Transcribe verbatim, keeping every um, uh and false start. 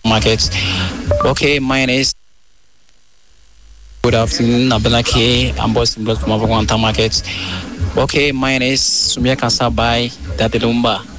Market. Okay, mine is good afternoon, Abelake, I'm boss in Blood from Market. Okay, mine is Sumia Kasabai, Datilumba.